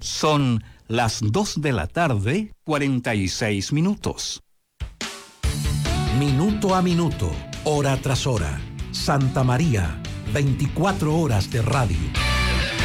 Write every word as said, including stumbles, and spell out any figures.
Son las dos de la tarde, cuarenta y seis minutos. Minuto a minuto, hora tras hora. Santa María, veinticuatro horas de radio.